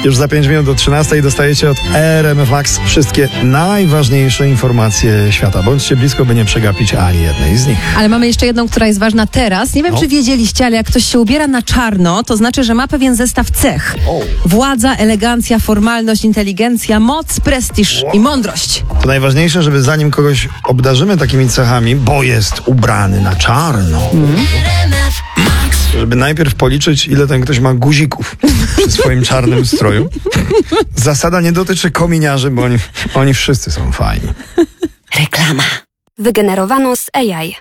Już za 5 minut do 13 dostajecie od RMF Max wszystkie najważniejsze informacje świata. Bądźcie blisko, by nie przegapić ani jednej z nich. Ale mamy jeszcze jedną, która jest ważna teraz. Nie wiem, czy wiedzieliście, ale jak ktoś się ubiera na czarno, to znaczy, że ma pewien zestaw cech. Władza, elegancja, formalność, inteligencja, moc, prestiż i mądrość. To najważniejsze, żeby zanim kogoś obdarzymy takimi cechami, bo jest ubrany na czarno, żeby najpierw policzyć, ile ten ktoś ma guzików przy swoim czarnym stroju. Zasada nie dotyczy kominiarzy, bo oni wszyscy są fajni. Reklama. Wygenerowano z AI.